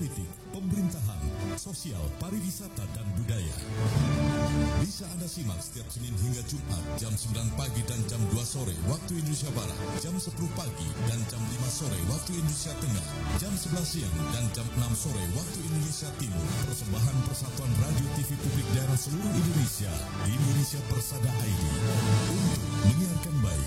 politik, pemerintahan, sosial, pariwisata, dan budaya. Bisa Anda simak setiap Senin hingga Jumat jam 9 pagi dan jam 2 sore waktu Indonesia Barat, jam 10 pagi dan jam 5 sore waktu Indonesia Tengah, jam 11 siang dan jam 6 sore waktu Indonesia Timur. Persembahan Persatuan Radio TV Publik Daerah seluruh Indonesia, Indonesia Persada ID, untuk menyiarkan baik.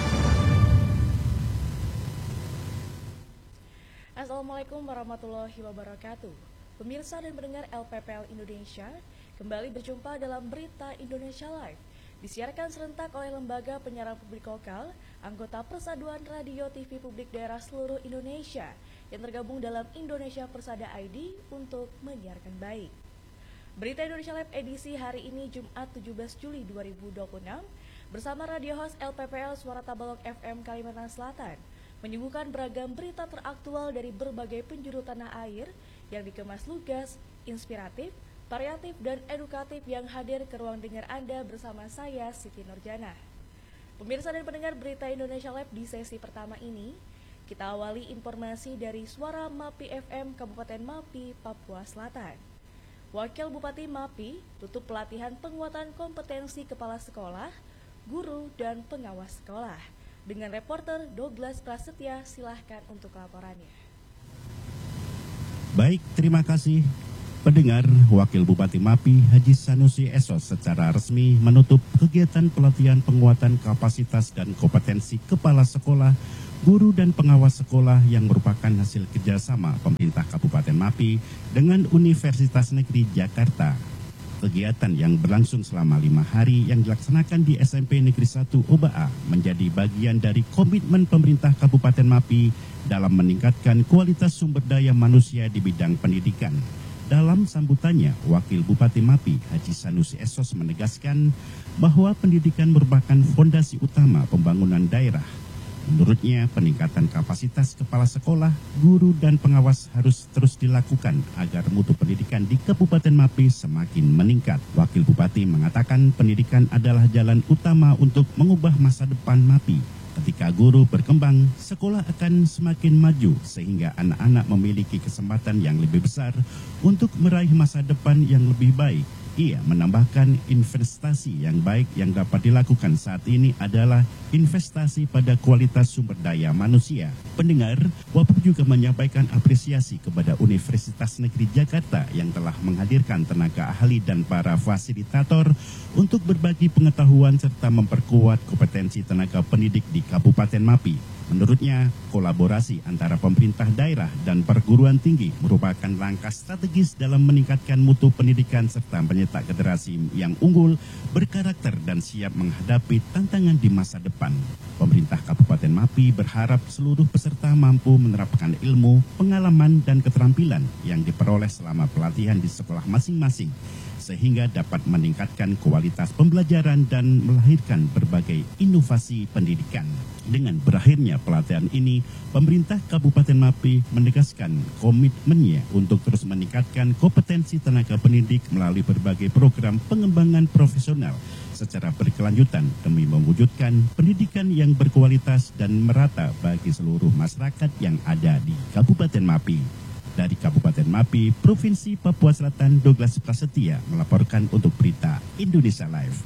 Assalamualaikum warahmatullahi wabarakatuh. Pemirsa dan pendengar LPPL Indonesia, kembali berjumpa dalam Berita Indonesia Live. Disiarkan serentak oleh Lembaga Penyiaran Publik Lokal, anggota Persatuan Radio TV Publik Daerah seluruh Indonesia, yang tergabung dalam Indonesia Persada ID untuk menyiarkan baik. Berita Indonesia Live edisi hari ini Jumat 17 Juli 2026 bersama radio host LPPL Suara Tabalong FM Kalimantan Selatan menyuguhkan beragam berita teraktual dari berbagai penjuru tanah air yang dikemas lugas, inspiratif, variatif, dan edukatif yang hadir ke ruang dengar Anda bersama saya, Siti Nurjana. Pemirsa dan pendengar Berita Indonesia Live di sesi pertama ini, kita awali informasi dari Suara MAPI FM Kabupaten Mapi, Papua Selatan. Wakil Bupati Mapi tutup pelatihan penguatan kompetensi kepala sekolah, guru, dan pengawas sekolah. Dengan reporter Douglas Prasetya, silahkan untuk laporannya. Baik, terima kasih. Pendengar, Wakil Bupati Mapi Haji Sanusi Esos secara resmi menutup kegiatan pelatihan penguatan kapasitas dan kompetensi kepala sekolah, guru, dan pengawas sekolah yang merupakan hasil kerjasama pemerintah Kabupaten Mapi dengan Universitas Negeri Jakarta. Kegiatan yang berlangsung selama 5 hari yang dilaksanakan di SMP Negeri 1 Obaa menjadi bagian dari komitmen pemerintah Kabupaten Mapi dalam meningkatkan kualitas sumber daya manusia di bidang pendidikan. Dalam sambutannya, Wakil Bupati Mapi Haji Sanusi Esos menegaskan bahwa pendidikan merupakan fondasi utama pembangunan daerah. Menurutnya, peningkatan kapasitas kepala sekolah, guru, dan pengawas harus terus dilakukan agar mutu pendidikan di Kabupaten Mapi semakin meningkat. Wakil Bupati mengatakan pendidikan adalah jalan utama untuk mengubah masa depan Mapi. Ketika guru berkembang, sekolah akan semakin maju sehingga anak-anak memiliki kesempatan yang lebih besar untuk meraih masa depan yang lebih baik. Ia menambahkan investasi yang baik yang dapat dilakukan saat ini adalah investasi pada kualitas sumber daya manusia. Pendengar, Wapub juga menyampaikan apresiasi kepada Universitas Negeri Jakarta yang telah menghadirkan tenaga ahli dan para fasilitator untuk berbagi pengetahuan serta memperkuat kompetensi tenaga pendidik di Kabupaten Mapi. Menurutnya, kolaborasi antara pemerintah daerah dan perguruan tinggi merupakan langkah strategis dalam meningkatkan mutu pendidikan serta mencetak generasi yang unggul, berkarakter, dan siap menghadapi tantangan di masa depan. Pemerintah Kabupaten Mapi berharap seluruh peserta mampu menerapkan ilmu, pengalaman, dan keterampilan yang diperoleh selama pelatihan di sekolah masing-masing, sehingga dapat meningkatkan kualitas pembelajaran dan melahirkan berbagai inovasi pendidikan. Dengan berakhirnya pelatihan ini, pemerintah Kabupaten Mapi menegaskan komitmennya untuk terus meningkatkan kompetensi tenaga pendidik melalui berbagai program pengembangan profesional secara berkelanjutan demi mewujudkan pendidikan yang berkualitas dan merata bagi seluruh masyarakat yang ada di Kabupaten Mapi. Dari Kabupaten Mapi, Provinsi Papua Selatan, Douglas Prasetya melaporkan untuk Berita Indonesia Live.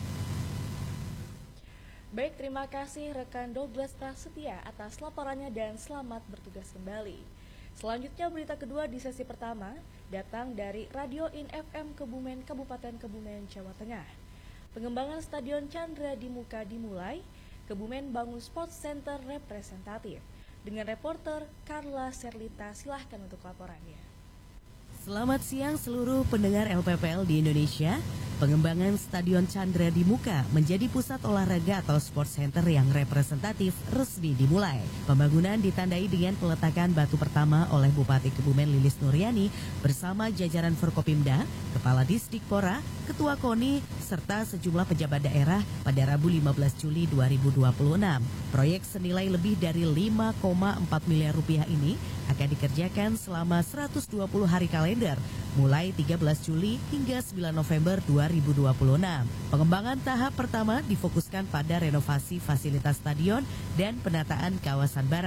Baik, terima kasih rekan Douglas Prasetya atas laporannya dan selamat bertugas kembali. Selanjutnya berita kedua di sesi pertama datang dari Radio In FM Kebumen, Kabupaten Kebumen, Jawa Tengah. Pengembangan Stadion Chandra di Muka dimulai, Kebumen bangun Sports Center representatif. Dengan reporter Carla Serlita, silahkan untuk laporannya. Selamat siang seluruh pendengar LPPL di Indonesia. Pengembangan Stadion Chandra di Muka menjadi pusat olahraga atau sports center yang representatif resmi dimulai. Pembangunan ditandai dengan peletakan batu pertama oleh Bupati Kebumen Lilis Nuryani bersama jajaran Forkopimda, Kepala Disdikpora, Ketua KONI, serta sejumlah pejabat daerah pada Rabu 15 Juli 2026. Proyek senilai lebih dari 5,4 miliar rupiah ini akan dikerjakan selama 120 hari kalender, mulai 13 Juli hingga 9 November 2026. Pengembangan tahap pertama difokuskan pada renovasi fasilitas stadion dan penataan kawasan barat.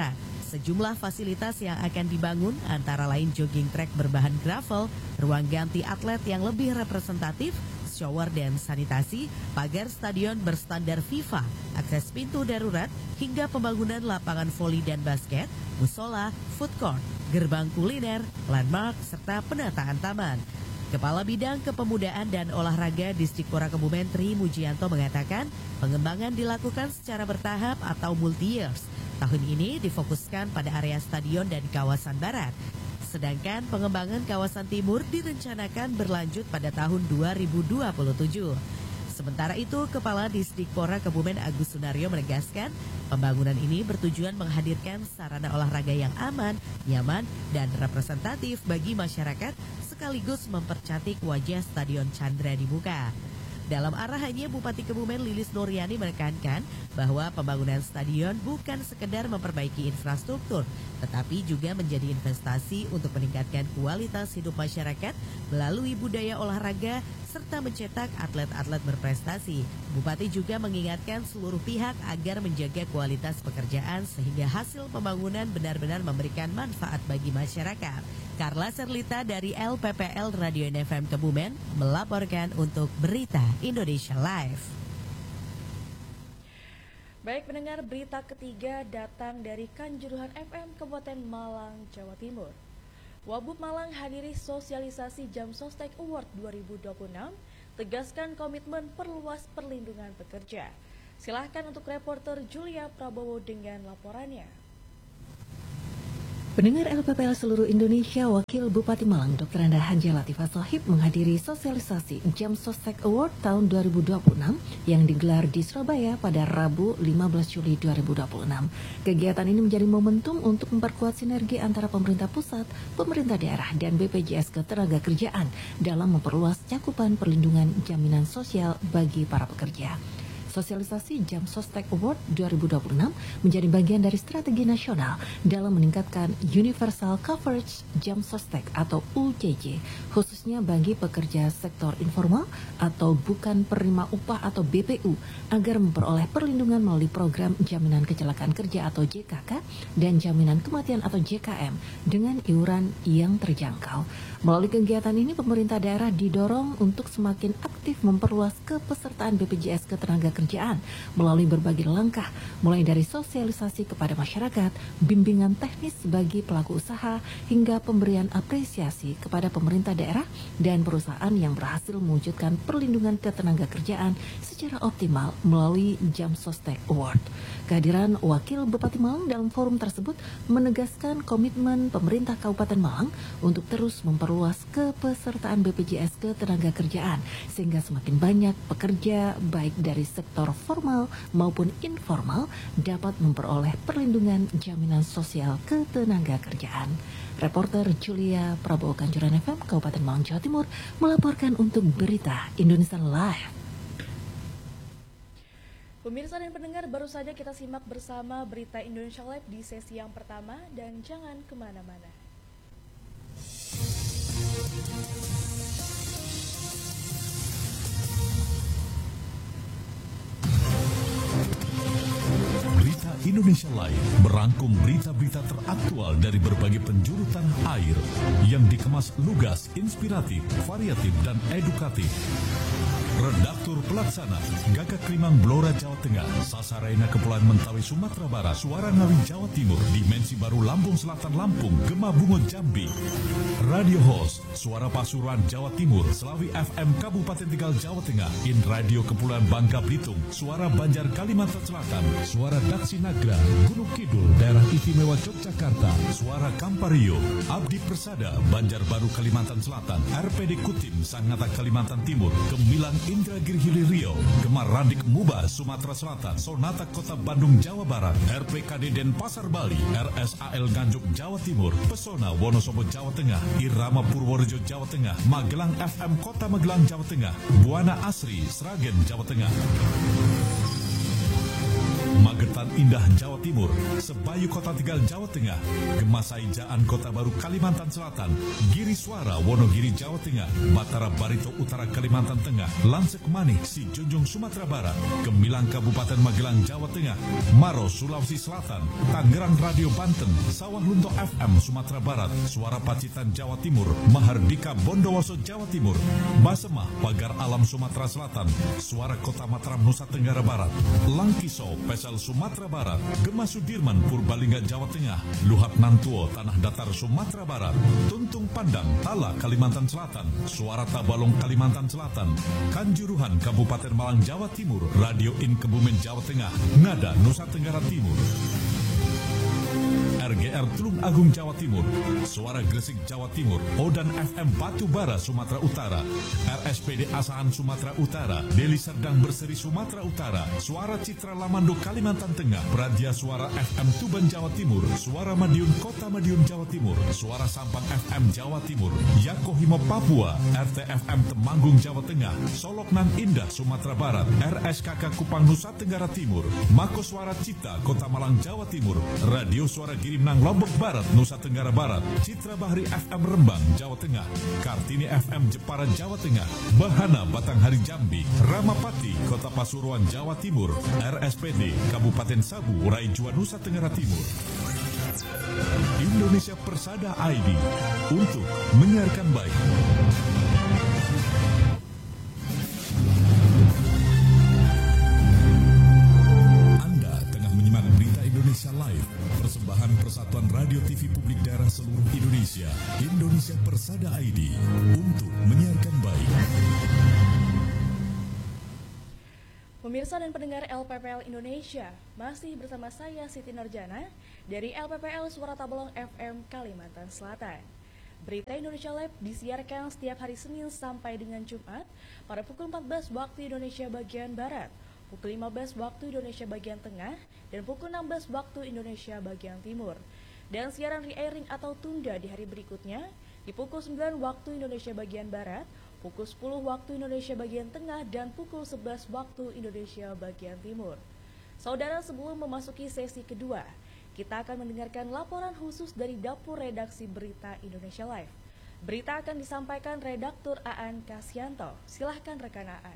Sejumlah fasilitas yang akan dibangun antara lain jogging track berbahan gravel, ruang ganti atlet yang lebih representatif, shower dan sanitasi, pagar stadion berstandar FIFA, akses pintu darurat, hingga pembangunan lapangan voli dan basket, musola, food court, gerbang kuliner, landmark, serta penataan taman. Kepala Bidang Kepemudaan dan Olahraga Disdikpora Kebumen Tri Mujianto mengatakan pengembangan dilakukan secara bertahap atau multi-years. Tahun ini difokuskan pada area stadion dan kawasan barat. Sedangkan pengembangan kawasan timur direncanakan berlanjut pada tahun 2027. Sementara itu, Kepala Disdikpora Kebumen Agus Sunaryo menegaskan pembangunan ini bertujuan menghadirkan sarana olahraga yang aman, nyaman, dan representatif bagi masyarakat sekaligus mempercantik wajah Stadion Chandra di Muka. Dalam arahannya, Bupati Kebumen Lilis Nuriani menekankan bahwa pembangunan stadion bukan sekedar memperbaiki infrastruktur, tetapi juga menjadi investasi untuk meningkatkan kualitas hidup masyarakat melalui budaya olahraga serta mencetak atlet-atlet berprestasi. Bupati juga mengingatkan seluruh pihak agar menjaga kualitas pekerjaan sehingga hasil pembangunan benar-benar memberikan manfaat bagi masyarakat. Carla Serlita dari LPPL Radio NFM Kebumen melaporkan untuk Berita Indonesia Live. Baik pendengar, berita ketiga datang dari Kanjuruhan FM Kabupaten Malang, Jawa Timur. Wabub Malang hadiri sosialisasi Jam Sostek Award 2026, tegaskan komitmen perluas perlindungan pekerja. Silahkan untuk reporter Julia Prabowo dengan laporannya. Pendengar LPPL seluruh Indonesia, Wakil Bupati Malang Dr. Anda Hanja Latifah Sohib menghadiri sosialisasi Jam Sostek Award tahun 2026 yang digelar di Surabaya pada Rabu 15 Juli 2026. Kegiatan ini menjadi momentum untuk memperkuat sinergi antara pemerintah pusat, pemerintah daerah, dan BPJS Ketenagakerjaan dalam memperluas cakupan perlindungan jaminan sosial bagi para pekerja. Sosialisasi Jam Sostek Award 2026 menjadi bagian dari strategi nasional dalam meningkatkan Universal Coverage Jam Sostek atau UJJ, khususnya bagi pekerja sektor informal atau bukan penerima upah atau BPU, agar memperoleh perlindungan melalui program Jaminan Kecelakaan Kerja atau JKK dan Jaminan Kematian atau JKM dengan iuran yang terjangkau. Melalui kegiatan ini, pemerintah daerah didorong untuk semakin aktif memperluas kepesertaan BPJS Ketenagakerjaan melalui berbagai langkah, mulai dari sosialisasi kepada masyarakat, bimbingan teknis bagi pelaku usaha, hingga pemberian apresiasi kepada pemerintah daerah dan perusahaan yang berhasil mewujudkan perlindungan ketenagakerjaan secara optimal melalui Jam Sostek Award. Kehadiran Wakil Bupati Malang dalam forum tersebut menegaskan komitmen pemerintah Kabupaten Malang untuk terus memperluas kepesertaan BPJS Ketenagakerjaan sehingga semakin banyak pekerja baik dari sektor formal maupun informal dapat memperoleh perlindungan jaminan sosial ketenagakerjaan. Reporter Julia Prabowo, Kanjuruhan FM Kabupaten Malang, Jawa Timur melaporkan untuk Berita Indonesia Live. Pemirsa dan pendengar, baru saja kita simak bersama Berita Indonesia Live di sesi yang pertama dan jangan kemana-mana. Berita Indonesia Live merangkum berita-berita teraktual dari berbagai penjuru tanah air yang dikemas lugas, inspiratif, variatif, dan edukatif. Redaktur Pelaksana Gagak Limang Blora Jawa Tengah, Sasaraina Kepulauan Mentawai Sumatera Barat, Suara Ngawi Jawa Timur, Dimensi Baru Lampung Selatan Lampung, Gema Bungo Jambi. Radio Host Suara Pasuruan Jawa Timur, Selawi FM Kabupaten Tegal Jawa Tengah, In Radio Kepulauan Bangka Belitung, Suara Banjar Kalimantan Selatan, Suara Daksi Nagra Gunung Kidul Daerah Istimewa Yogyakarta, Suara Kampario, Abdi Persada Banjarbaru Kalimantan Selatan, RPD Kutim Sangatta Kalimantan Timur, Gemilang Indragiri Hilir Riau, Gemar Randik Muba Sumatera Selatan, Sonata Kota Bandung Jawa Barat, RPKD Denpasar Bali, RSAL Nganjuk Jawa Timur, Pesona Wonosobo Jawa Tengah, Irama Purworejo Jawa Tengah, Magelang FM Kota Magelang Jawa Tengah, Buana Asri Sragen Jawa Tengah, Magetan Kecamatan Indah, Jawa Timur, Sebayu Kota Tegal, Jawa Tengah, Gemasai Jaan Kota Baru, Kalimantan Selatan, Giri Suara, Wonogiri, Jawa Tengah, Batara Barito Utara, Kalimantan Tengah, Lansek Manik, Si Junjung, Sumatera Barat, Gemilang Kabupaten Magelang, Jawa Tengah, Maros, Sulawesi Selatan, Tangerang Radio Banten, Sawah Lunto FM, Sumatera Barat, Suara Pacitan, Jawa Timur, Mahardika Bondowoso, Jawa Timur, Basemah, Pagar Alam, Sumatera Selatan, Suara Kota Mataram, Nusa Tenggara Barat, Langkiso, Pesel, Sumatera Barat, Gema Sudirman, Purbalingga, Jawa Tengah, Luhak Nantuo, Tanah Datar, Sumatera Barat, Tuntung Pandang, Tala, Kalimantan Selatan, Suara Tabalong, Kalimantan Selatan, Kanjuruhan, Kabupaten Malang, Jawa Timur, Radio In Kebumen, Jawa Tengah, Ngada, Nusa Tenggara Timur, RGR Tulung Agung, Jawa Timur, Suara Gresik, Jawa Timur, Odan FM Batubara, Sumatera Utara, RSPD Asahan, Sumatera Utara, Deli Serdang Berseri, Sumatera Utara, Suara Citra Lamando, Kalimantan Tengah, Pradia Suara FM Tuban, Jawa Timur, Suara Madiun, Kota Madiun, Jawa Timur, Suara Sampang FM Jawa Timur, Yakohimo, Papua, RTFM Temanggung, Jawa Tengah, Soloknan Indah, Sumatera Barat, RSKK Kupang, Nusa Tenggara Timur, Mako Suara Cita, Kota Malang, Jawa Timur, Radio Suara Girimnang, Lombok Barat, Nusa Tenggara Barat, Citra Bahri FM Rembang, Jawa Tengah, Kartini FM Jepara, Jawa Tengah, Bahana Batanghari Jambi, Ramapati, Kota Pasuruan, Jawa Timur, RSPD Kabupaten Sabu, Raijua, Nusa Tenggara Timur. Indonesia Persada ID untuk menyiarkan baik. Anda tengah menyimak berita Indonesia Live, persembahan Persatuan Radio TV Publik Daerah seluruh Indonesia, Indonesia Persada ID, untuk menyiarkan baik. Pemirsa dan pendengar LPPL Indonesia, masih bersama saya Siti Nurjana dari LPPL Suara Tabalong FM Kalimantan Selatan. Berita Indonesia Live disiarkan setiap hari Senin sampai dengan Jumat pada pukul 14 waktu Indonesia bagian Barat, pukul 15 waktu Indonesia bagian Tengah, dan pukul 16 waktu Indonesia bagian Timur. Dan siaran re-airing atau tunda di hari berikutnya di pukul 9 waktu Indonesia bagian Barat, pukul 10 waktu Indonesia bagian Tengah, dan pukul 11 waktu Indonesia bagian Timur. Saudara, sebelum memasuki sesi kedua, kita akan mendengarkan laporan khusus dari Dapur Redaksi Berita Indonesia Live. Berita akan disampaikan redaktur Aan Kasyanto. Silahkan rekan Aan.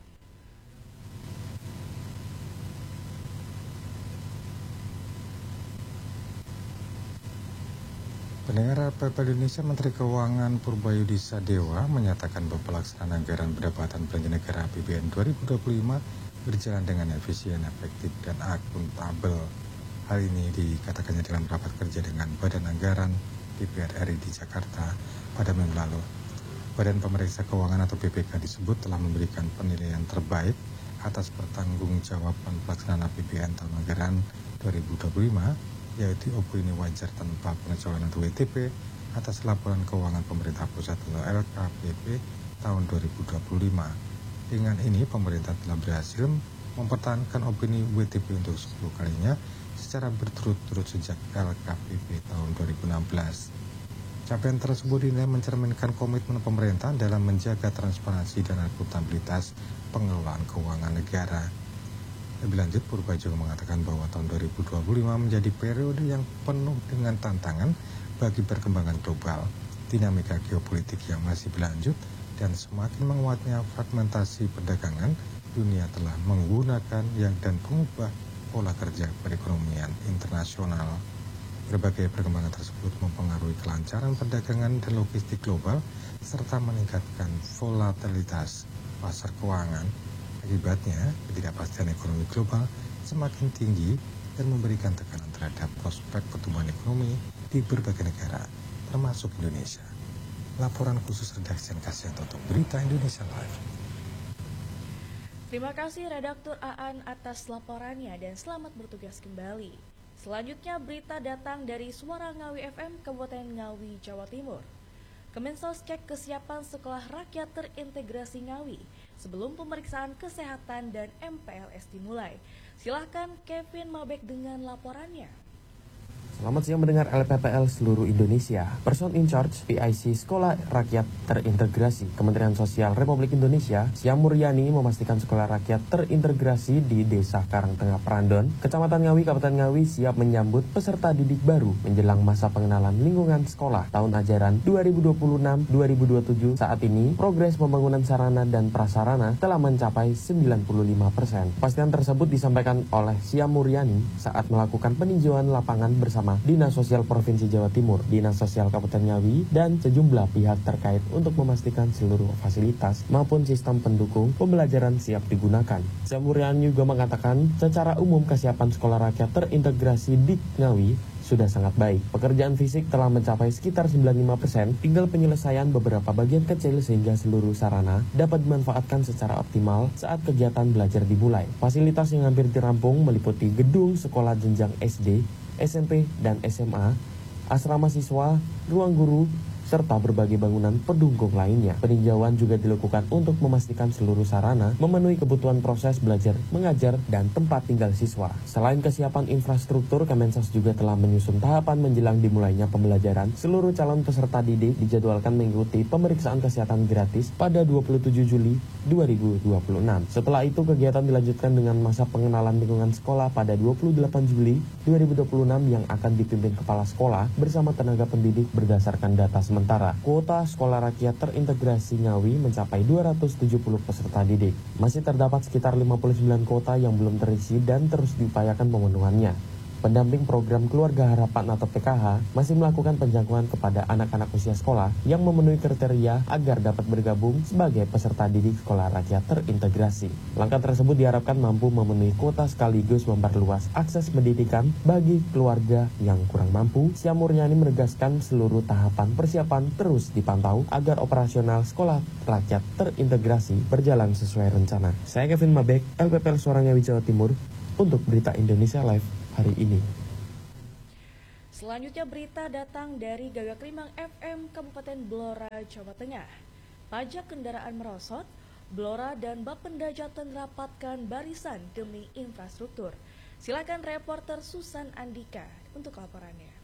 Pendengar LPPL Indonesia, Menteri Keuangan Purbayudi Sadewa menyatakan bahwa pelaksanaan anggaran pendapatan belanja negara APBN 2025 berjalan dengan efisien, efektif, dan akuntabel. Hal ini dikatakannya dalam rapat kerja dengan Badan Anggaran DPR RI di Jakarta pada minggu lalu. Badan Pemeriksa Keuangan atau BPK disebut telah memberikan penilaian terbaik atas pertanggungjawaban pelaksanaan APBN tahun anggaran 2025, yaitu opini wajar tanpa pengecualian atau WTP atas laporan keuangan pemerintah pusat atau LKPP tahun 2025. Dengan ini, pemerintah telah berhasil mempertahankan opini WTP untuk 10 kalinya secara berturut-turut sejak LKPP tahun 2016. Capaian tersebut dinilai mencerminkan komitmen pemerintah dalam menjaga transparansi dan akuntabilitas pengelolaan keuangan negara. Lebih lanjut, Purba juga mengatakan bahwa tahun 2025 menjadi periode yang penuh dengan tantangan bagi perkembangan global, dinamika geopolitik yang masih berlanjut, dan semakin menguatnya fragmentasi perdagangan. Dunia telah menggunakan dan mengubah pola kerja perekonomian internasional. Berbagai perkembangan tersebut mempengaruhi kelancaran perdagangan dan logistik global, serta meningkatkan volatilitas pasar keuangan. Akibatnya, ketidakpastian ekonomi global semakin tinggi dan memberikan tekanan terhadap prospek pertumbuhan ekonomi di berbagai negara, termasuk Indonesia. Laporan khusus redaksi Kasyanto untuk Berita Indonesia Live. Terima kasih redaktur Aan atas laporannya dan selamat bertugas kembali. Selanjutnya berita datang dari Suara Ngawi FM Kabupaten Ngawi, Jawa Timur. Kemensos cek kesiapan Sekolah Rakyat Terintegrasi Ngawi sebelum pemeriksaan kesehatan dan MPLS dimulai. Silahkan Kevin Mabek dengan laporannya. Selamat siang mendengar LPPL seluruh Indonesia. Person in charge PIC Sekolah Rakyat Terintegrasi Kementerian Sosial Republik Indonesia, Syam Muryani, memastikan sekolah rakyat terintegrasi di Desa Karangtengah Prandon, Kecamatan Ngawi, Kabupaten Ngawi siap menyambut peserta didik baru menjelang masa pengenalan lingkungan sekolah tahun ajaran 2026-2027. Saat ini, progres pembangunan sarana dan prasarana telah mencapai 95%. Kepastian tersebut disampaikan oleh Syam Muryani saat melakukan peninjauan lapangan bersama Dinas Sosial Provinsi Jawa Timur, Dinas Sosial Kabupaten Ngawi, dan sejumlah pihak terkait untuk memastikan seluruh fasilitas maupun sistem pendukung pembelajaran siap digunakan. Syam Muryani juga mengatakan secara umum kesiapan sekolah rakyat terintegrasi di Ngawi sudah sangat baik. Pekerjaan fisik telah mencapai sekitar 95%, tinggal penyelesaian beberapa bagian kecil sehingga seluruh sarana dapat dimanfaatkan secara optimal saat kegiatan belajar dimulai. Fasilitas yang hampir dirampung meliputi gedung sekolah jenjang SD, SMP, dan SMA, asrama siswa, ruang guru, serta berbagai bangunan pendukung lainnya. Peninjauan juga dilakukan untuk memastikan seluruh sarana memenuhi kebutuhan proses belajar, mengajar, dan tempat tinggal siswa. Selain kesiapan infrastruktur, Kemensos juga telah menyusun tahapan menjelang dimulainya pembelajaran. Seluruh calon peserta didik dijadwalkan mengikuti pemeriksaan kesehatan gratis pada 27 Juli 2026. Setelah itu, kegiatan dilanjutkan dengan masa pengenalan lingkungan sekolah pada 28 Juli 2026 yang akan dipimpin kepala sekolah bersama tenaga pendidik berdasarkan data sementara. Kuota sekolah rakyat terintegrasi Ngawi mencapai 270 peserta didik. Masih terdapat sekitar 59 kuota yang belum terisi dan terus diupayakan pemenuhannya. Pendamping program Keluarga Harapan atau PKH masih melakukan penjangkauan kepada anak-anak usia sekolah yang memenuhi kriteria agar dapat bergabung sebagai peserta didik sekolah rakyat terintegrasi. Langkah tersebut diharapkan mampu memenuhi kuota sekaligus memperluas akses pendidikan bagi keluarga yang kurang mampu. Syam Muryani menegaskan seluruh tahapan persiapan terus dipantau agar operasional sekolah rakyat terintegrasi berjalan sesuai rencana. Saya Kevin Mabek, LPPL Suara Ngawi Jawa Timur untuk Berita Indonesia Live hari ini. Selanjutnya berita datang dari Gagak Limang FM Kabupaten Blora, Jawa Tengah. Pajak kendaraan merosot, Blora dan Bapenda Jateng rapatkan barisan demi infrastruktur. Silakan reporter Susan Andika untuk laporannya.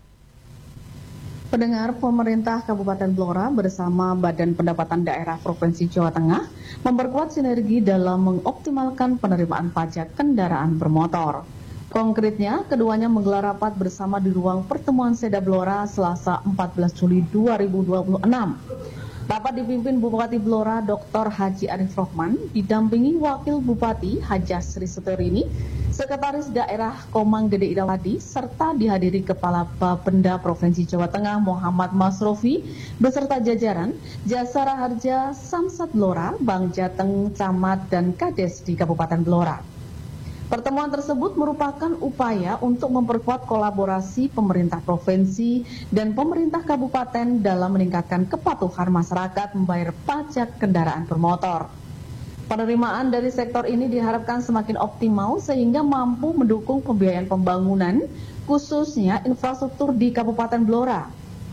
Pendengar, pemerintah Kabupaten Blora bersama Badan Pendapatan Daerah Provinsi Jawa Tengah memperkuat sinergi dalam mengoptimalkan penerimaan pajak kendaraan bermotor. Konkretnya, keduanya menggelar rapat bersama di ruang pertemuan Seda Blora Selasa 14 Juli 2026. Rapat dipimpin Bupati Blora Dr. Haji Arif Rohman, didampingi Wakil Bupati Hajah Sri Seterini, Sekretaris Daerah Komang Dede Idawadi, serta dihadiri Kepala Bapenda Provinsi Jawa Tengah Muhammad Masrofi, beserta jajaran Jasara Harja, Samsat Blora, Bank Jateng, Camat, dan Kades di Kabupaten Blora. Pertemuan tersebut merupakan upaya untuk memperkuat kolaborasi pemerintah provinsi dan pemerintah kabupaten dalam meningkatkan kepatuhan masyarakat membayar pajak kendaraan bermotor. Penerimaan dari sektor ini diharapkan semakin optimal sehingga mampu mendukung pembiayaan pembangunan, khususnya infrastruktur di Kabupaten Blora.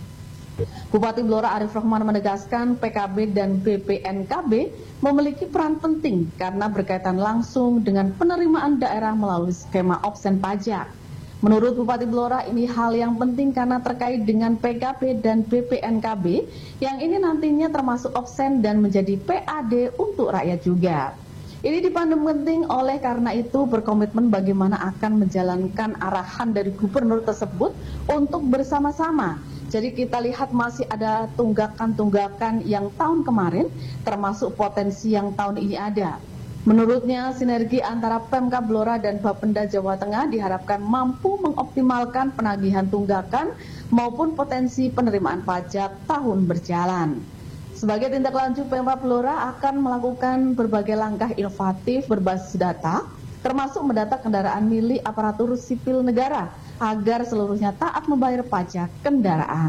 Bupati Blora Arif Rohman menegaskan PKB dan BPNKB memiliki peran penting karena berkaitan langsung dengan penerimaan daerah melalui skema opsen pajak. Menurut Bupati Blora, ini hal yang penting karena terkait dengan PKB dan BPNKB yang ini nantinya termasuk opsen dan menjadi PAD untuk rakyat juga. Ini dipandang penting oleh karena itu berkomitmen bagaimana akan menjalankan arahan dari gubernur tersebut untuk bersama-sama. Jadi kita lihat masih ada tunggakan-tunggakan yang tahun kemarin termasuk potensi yang tahun ini ada. Menurutnya sinergi antara Pemkab Blora dan Bapenda Jawa Tengah diharapkan mampu mengoptimalkan penagihan tunggakan maupun potensi penerimaan pajak tahun berjalan. Sebagai tindak lanjut, Pemkab Blora akan melakukan berbagai langkah inovatif berbasis data, termasuk mendata kendaraan milik aparatur sipil negara agar seluruhnya taat membayar pajak kendaraan.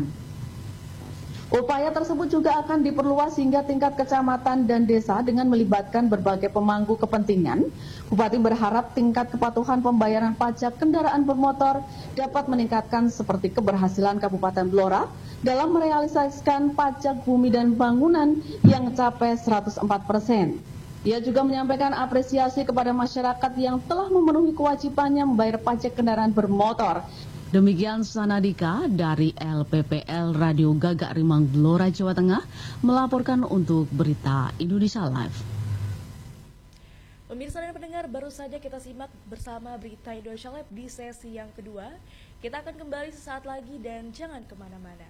Upaya tersebut juga akan diperluas hingga tingkat kecamatan dan desa dengan melibatkan berbagai pemangku kepentingan. Bupati berharap tingkat kepatuhan pembayaran pajak kendaraan bermotor dapat meningkatkan seperti keberhasilan Kabupaten Blora dalam merealisasikan pajak bumi dan bangunan yang mencapai 104%. Ia juga menyampaikan apresiasi kepada masyarakat yang telah memenuhi kewajibannya membayar pajak kendaraan bermotor Demikian Sanadika dari LPPL Radio Gagak Rimang Blora Jawa Tengah melaporkan untuk Berita Indonesia Live. Pemirsa dan pendengar, baru saja kita simak bersama Berita Indonesia Live di sesi yang kedua. Kita akan kembali sesaat lagi dan jangan kemana-mana.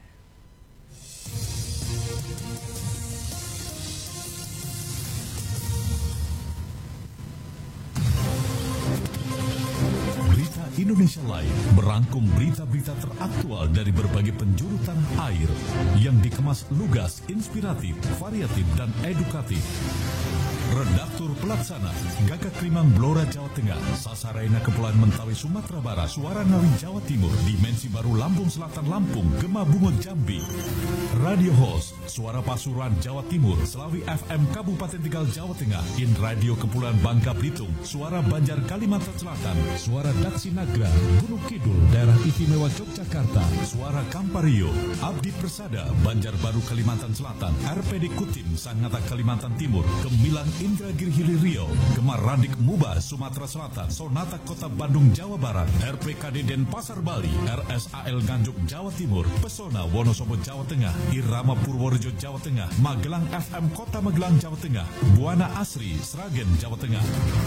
Berita Indonesia Live merangkum berita-berita teraktual dari berbagai penjuru tanah air yang dikemas lugas, inspiratif, variatif, dan edukatif. Redaktur Pelaksana Gagak Rimang Blora Jawa Tengah, Sasaraina Kepulauan Mentawai Sumatera Barat, Suara Ngawi Jawa Timur, Dimensi Baru Lampung Selatan Lampung, Gema Bungo Jambi. Radio Host Suara Pasuruan Jawa Timur, Selawi FM Kabupaten Tegal Jawa Tengah, In Radio Kepulauan Bangka Belitung, Suara Banjar Kalimantan Selatan, Suara Daksi Nagra Gunung Kidul Daerah Istimewa Yogyakarta, Suara Kampario, Abdi Persada Banjarbaru Kalimantan Selatan, RPD Kutim Sangatta Kalimantan Timur, Gemilang Indragiri Hilir Riau, Gemar Radik Muba Sumatera Selatan, Sonata Kota Bandung Jawa Barat, RPKD Denpasar Bali, RSAL Nganjuk Jawa Timur, Pesona Wonosobo Jawa Tengah, Irama Purworejo Jawa Tengah, Magelang FM Kota Magelang Jawa Tengah, Buana Asri Sragen Jawa Tengah,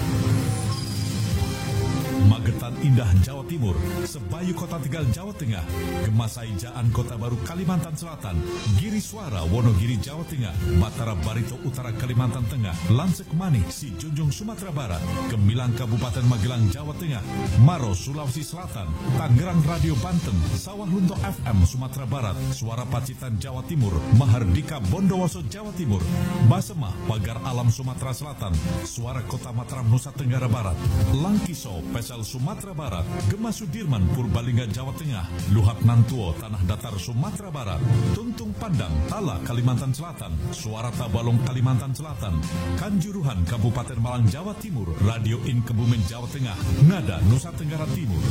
Magetan Indah Jawa Timur, Sebayu Kota Tegal Jawa Tengah, Gemasai Jaan Kota Baru Kalimantan Selatan, Giri Suara Wonogiri Jawa Tengah, Batara Barito Utara Kalimantan Tengah, Lansek Manik Si Junjung Sumatera Barat, Gemilang Kabupaten Magelang Jawa Tengah, Maros Sulawesi Selatan, Tangerang Radio Banten, Sawah Lunto FM Sumatera Barat, Suara Pacitan Jawa Timur, Mahardika Bondowoso Jawa Timur, Basemah Pagar Alam Sumatera Selatan, Suara Kota Mataram Nusa Tenggara Barat, Langkiso Pesel Sumatera Barat, Gema Sudirman Purbalingga Jawa Tengah, Luhak Nantuo Tanah Datar Sumatera Barat, Tuntung Pandang Tala Kalimantan Selatan, Suara Tabalong Kalimantan Selatan, Kanjuruhan Kabupaten Malang Jawa Timur, Radio In Kebumen Jawa Tengah, Ngada Nusa Tenggara Timur,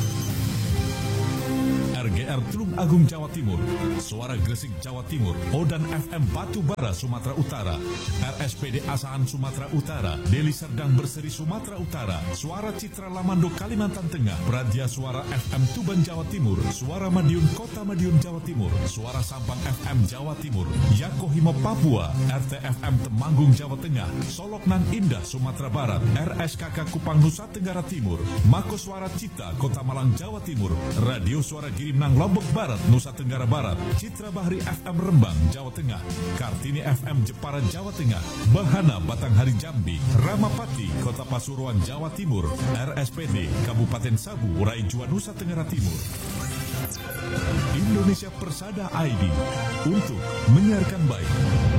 RGR Tulung Agung Jawa Timur, Suara Gresik Jawa Timur, Odan FM Batu Bara Sumatera Utara, RSPD Asahan Sumatera Utara, Deli Serdang Berseri Sumatera Utara, Suara Citra Lamando Kalimantan Tengah, Pradia Suara FM Tuban Jawa Timur, Suara Madiun Kota Madiun Jawa Timur, Suara Sampang FM Jawa Timur, Yakohimo Papua, RTFM Temanggung Jawa Tengah, Solok Nan Indah Sumatera Barat, RSKK Kupang Nusa Tenggara Timur, Mako Suara Cita Kota Malang Jawa Timur, Radio Suara Girimnang Lombok Barat Nusa Tenggara Barat, Citra Bahari FM Rembang Jawa Tengah, Kartini FM Jepara Jawa Tengah, Bahana Batanghari Jambi, Ramapati Kota Pasuruan Jawa Timur, RSPD Kabupaten Sabu Raijua Nusa Tenggara Timur. Indonesia Persada ID untuk menyiarkan baik.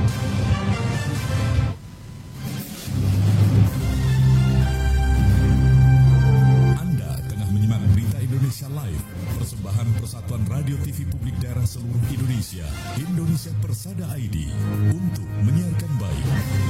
Live, persembahan Persatuan Radio TV Publik Daerah seluruh Indonesia, Indonesia Persada ID, untuk menyiarkan baik.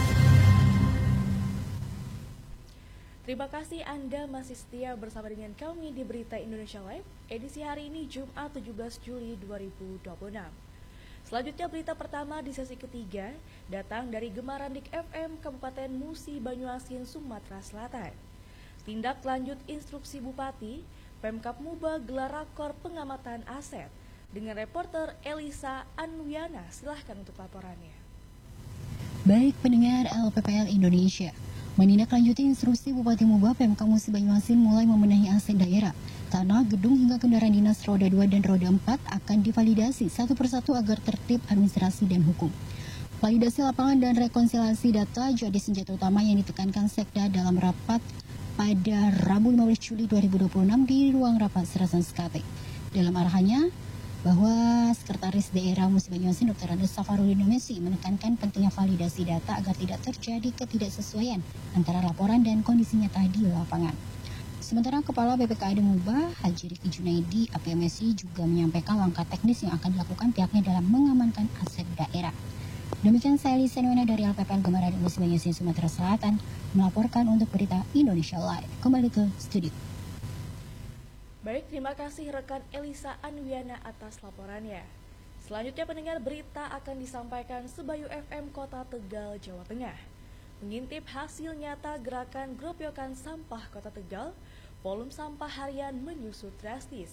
Terima kasih Anda masih setia bersama dengan kami di Berita Indonesia Live, edisi hari ini Jumat 17 Juli 2026. Selanjutnya berita pertama di sesi ketiga datang dari Gemarandik FM Kabupaten Musi Banyuasin, Sumatera Selatan. Tindak lanjut instruksi Bupati, Pemkab Muba gelar rakor pengamatan aset dengan reporter Elisa Anwiana. Silahkan untuk laporannya. Baik pendengar LPPL Indonesia, menindaklanjuti instruksi Bupati Muba, Pemkab Musi Banyuasin mulai membenahi aset daerah. Tanah, gedung hingga kendaraan dinas roda 2 dan roda 4 akan divalidasi satu persatu agar tertib administrasi dan hukum. Validasi lapangan dan rekonsiliasi data jadi senjata utama yang ditekankan Sekda dalam rapat pada Rabu 15 Juli 2026 di ruang rapat Serasan Skate. Dalam arahannya bahwa Sekretaris Daerah Musi Banyuasin Dr. Andes Safarudin Messi menekankan pentingnya validasi data agar tidak terjadi ketidaksesuaian antara laporan dan kondisi nyata di lapangan. Sementara Kepala BPKAD Muba, Haji Riki Junaidi, APMSI juga menyampaikan langkah teknis yang akan dilakukan pihaknya dalam mengamankan aset daerah. Demikian saya Lisa Nona dari LPPL Gemarandik Musi Banyuasin, Sumatera Selatan, melaporkan untuk Berita Indonesia Live. Kembali ke studio. Baik, terima kasih rekan Elisa Anwiana atas laporannya. Selanjutnya pendengar, berita akan disampaikan Sebayu FM Kota Tegal, Jawa Tengah. Mengintip hasil nyata gerakan Gropyokan Sampah Kota Tegal, volume sampah harian menyusut drastis.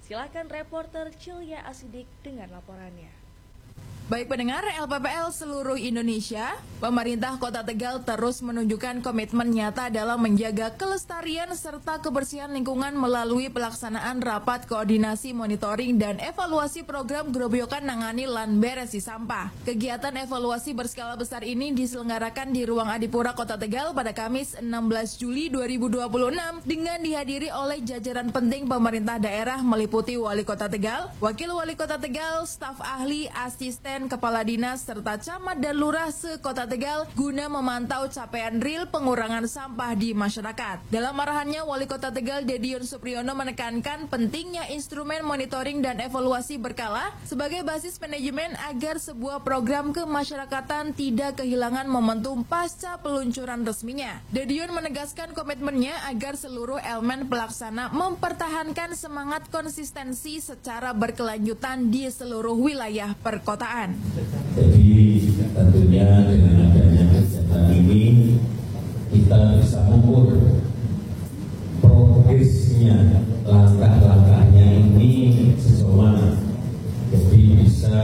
Silakan reporter Cilia Asidik dengan laporannya. Baik pendengar LPPL seluruh Indonesia, pemerintah Kota Tegal terus menunjukkan komitmen nyata dalam menjaga kelestarian serta kebersihan lingkungan melalui pelaksanaan rapat koordinasi monitoring dan evaluasi program Groboyokan Nangani Lan Beresi Sampah. Kegiatan evaluasi berskala besar ini diselenggarakan di Ruang Adipura Kota Tegal pada Kamis 16 Juli 2026 dengan dihadiri oleh jajaran penting pemerintah daerah meliputi Wali Kota Tegal, Wakil Wali Kota Tegal, staf ahli, asisten kepala dinas serta camat dan lurah se-Kota Tegal guna memantau capaian real pengurangan sampah di masyarakat. Dalam arahannya, Wali Kota Tegal Dedion Supriyono menekankan pentingnya instrumen monitoring dan evaluasi berkala sebagai basis manajemen agar sebuah program kemasyarakatan tidak kehilangan momentum pasca peluncuran resminya. Dedion menegaskan komitmennya agar seluruh elemen pelaksana mempertahankan semangat konsistensi secara berkelanjutan di seluruh wilayah perkotaan. Jadi tentunya dengan adanya kegiatan ini kita bisa mengukur progresnya, langkah-langkahnya ini sejauh mana. Jadi bisa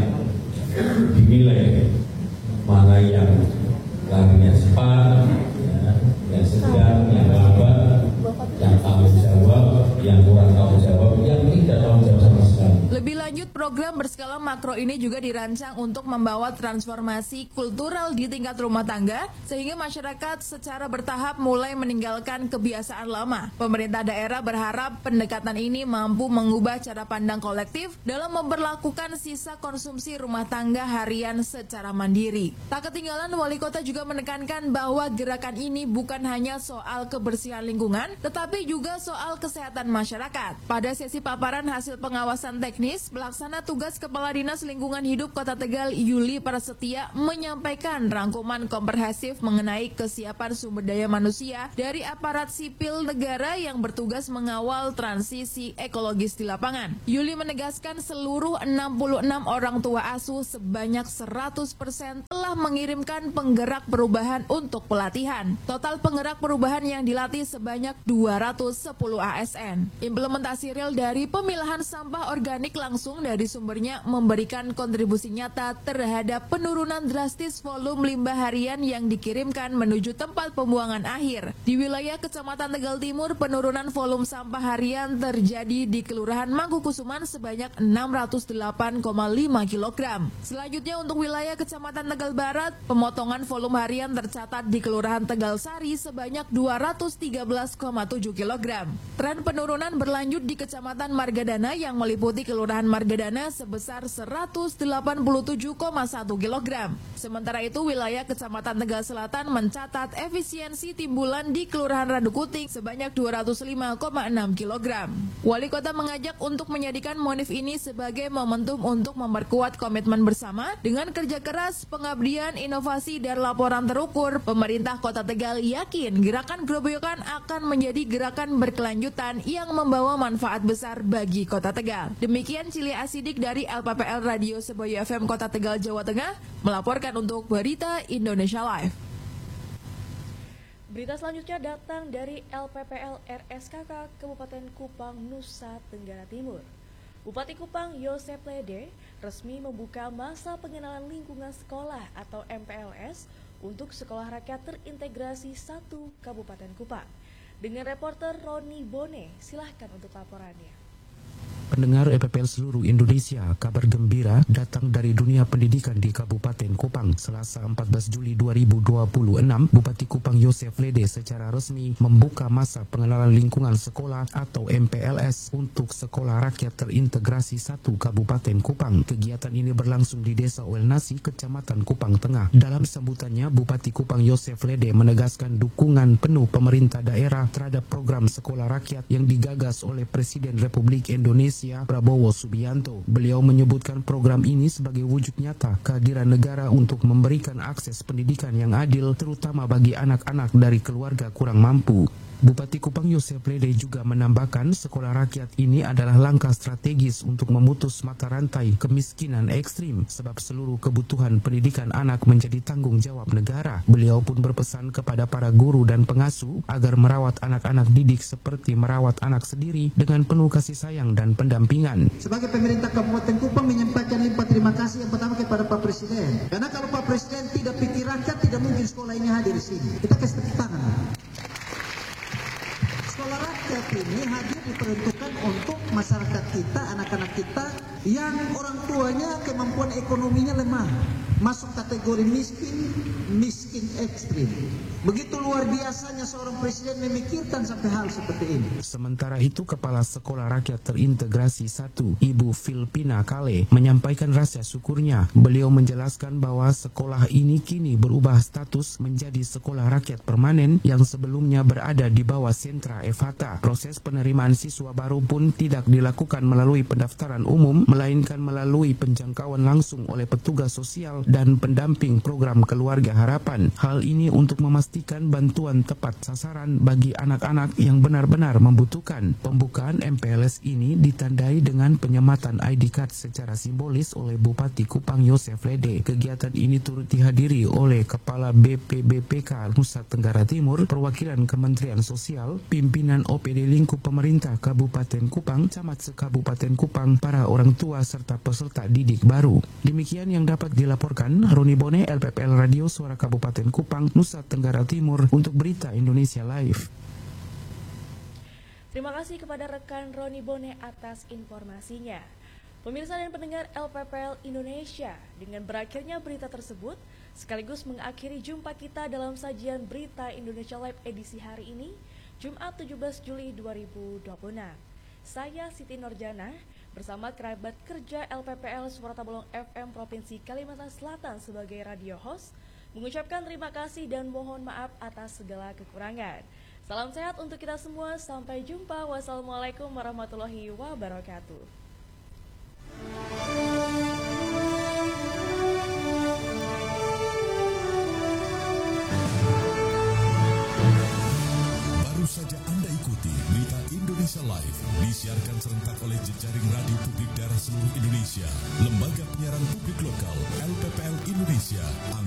dinilai mana yang larinya cepat, yang sedang, yang lambat, yang tanggung jawab, yang kurang tanggung jawab, yang tidak tanggung jawab sama sekali. Lebih lanjut, program berskala makro ini juga dirancang untuk membawa transformasi kultural di tingkat rumah tangga sehingga masyarakat secara bertahap mulai meninggalkan kebiasaan lama. Pemerintah daerah berharap pendekatan ini mampu mengubah cara pandang kolektif dalam memperlakukan sisa konsumsi rumah tangga harian secara mandiri. Tak ketinggalan, Wali Kota juga menekankan bahwa gerakan ini bukan hanya soal kebersihan lingkungan, tetapi juga soal kesehatan masyarakat. Pada sesi paparan hasil pengawasan teknis, pelaksana tugas Kepala Dinas Lingkungan Hidup Kota Tegal Yuli Prasetya menyampaikan rangkuman komprehensif mengenai kesiapan sumber daya manusia dari aparat sipil negara yang bertugas mengawal transisi ekologis di lapangan. Yuli menegaskan seluruh 66 orang tua asuh sebanyak 100% telah mengirimkan penggerak perubahan untuk pelatihan. Total penggerak perubahan yang dilatih sebanyak 210 ASN. Implementasi real dari pemilahan sampah organik langsung dari sumbernya memberikan kontribusi nyata terhadap penurunan drastis volume limbah harian yang dikirimkan menuju tempat pembuangan akhir. Di wilayah Kecamatan Tegal Timur, penurunan volume sampah harian terjadi di Kelurahan Mangkukusuman sebanyak 608,5 kg. Selanjutnya untuk wilayah Kecamatan Tegal Barat, pemotongan volume harian tercatat di Kelurahan Tegal Sari sebanyak 213,7 kg. Tren penurunan berlanjut di Kecamatan Margadana yang meliputi Kelurahan Margadana sebesar 187,1 kg. Sementara itu, wilayah Kecamatan Tegal Selatan mencatat efisiensi timbulan di Kelurahan Radukuting sebanyak 205,6 kg. Wali Kota mengajak untuk menjadikan monif ini sebagai momentum untuk memperkuat komitmen bersama dengan kerja keras, pengabdian, inovasi, dan laporan terukur. Pemerintah Kota Tegal yakin gerakan Groboyokan akan menjadi gerakan berkelanjutan yang membawa manfaat besar bagi Kota Tegal. Demikian Cilia Asidik dari LPPL Radio Seboyo FM Kota Tegal, Jawa Tengah, melaporkan untuk Berita Indonesia Live. Berita selanjutnya datang dari LPPL RSKK Kabupaten Kupang, Nusa Tenggara Timur. Bupati Kupang Yosep Lede resmi membuka masa pengenalan lingkungan sekolah atau MPLS untuk Sekolah Rakyat Terintegrasi 1 Kabupaten Kupang. Dengan reporter Roni Bone, silahkan untuk laporannya. Pendengar LPPL seluruh Indonesia, kabar gembira datang dari dunia pendidikan di Kabupaten Kupang. Selasa 14 Juli 2026, Bupati Kupang Yosep Lede secara resmi membuka masa pengenalan lingkungan sekolah atau MPLS untuk Sekolah Rakyat Terintegrasi 1 Kabupaten Kupang. Kegiatan ini berlangsung di Desa Welnasi, Kecamatan Kupang Tengah. Dalam sambutannya, Bupati Kupang Yosep Lede menegaskan dukungan penuh pemerintah daerah terhadap program Sekolah Rakyat yang digagas oleh Presiden Republik Indonesia Prabowo Subianto. Beliau menyebutkan program ini sebagai wujud nyata kehadiran negara untuk memberikan akses pendidikan yang adil terutama bagi anak-anak dari keluarga kurang mampu. Bupati Kupang Yosef Lede juga menambahkan sekolah rakyat ini adalah langkah strategis untuk memutus mata rantai kemiskinan ekstrim sebab seluruh kebutuhan pendidikan anak menjadi tanggung jawab negara. Beliau pun berpesan kepada para guru dan pengasuh agar merawat anak-anak didik seperti merawat anak sendiri dengan penuh kasih sayang dan pendampingan. Sebagai pemerintah Kabupaten Kupang menyampaikan limpah terima kasih yang pertama kepada Pak Presiden. Karena kalau Pak Presiden tidak pikir rakyat, tidak mungkin sekolah ini hadir di sini. Kita kasih tepuk tangan. Sekolah rakyat ini hadir diperuntukkan untuk masyarakat kita, anak-anak kita yang orang tuanya kemampuan ekonominya lemah, masuk kategori miskin ekstrim. Begitu luar biasanya seorang presiden memikirkan sampai hal seperti ini. Sementara itu, Kepala Sekolah Rakyat Terintegrasi 1, Ibu Filipina Kale, menyampaikan rasa syukurnya. Beliau menjelaskan bahwa sekolah ini kini berubah status menjadi sekolah rakyat permanen yang sebelumnya berada di bawah sentra FHTA. Proses penerimaan siswa baru pun tidak dilakukan melalui pendaftaran umum, melainkan melalui penjangkauan langsung oleh petugas sosial dan pendamping program Keluarga Harapan. Hal ini untuk memastikan bantuan tepat sasaran bagi anak-anak yang benar-benar membutuhkan. Pembukaan MPLS ini ditandai dengan penyematan ID card secara simbolis oleh Bupati Kupang Yosef Lede. Kegiatan ini turut dihadiri oleh Kepala BPBPK Nusa Tenggara Timur, perwakilan Kementerian Sosial, pimpinan OPD lingkup pemerintah Kabupaten Kupang, Camat se-Kabupaten Kupang, para orang tua serta peserta didik baru. Demikian yang dapat dilaporkan Roni Bone, LPPL Radio Suara Kabupaten Kupang, Nusa Tenggara Timur untuk Berita Indonesia Live. Terima kasih kepada rekan Roni Bone atas informasinya. Pemirsa dan pendengar LPPL Indonesia, dengan berakhirnya berita tersebut, sekaligus mengakhiri jumpa kita dalam sajian Berita Indonesia Live edisi hari ini, Jumat 17 Juli 2026. Saya Siti Norjana bersama kerabat kerja LPPL Suara Tabalong FM Provinsi Kalimantan Selatan sebagai radio host mengucapkan terima kasih dan mohon maaf atas segala kekurangan. Salam sehat untuk kita semua, sampai jumpa. Wassalamualaikum warahmatullahi wabarakatuh. Baru saja Anda ikuti Berita Indonesia Live, disiarkan serentak oleh jejaring radio publik daerah seluruh Indonesia, Lembaga Penyiaran Publik Lokal, LPPL Indonesia.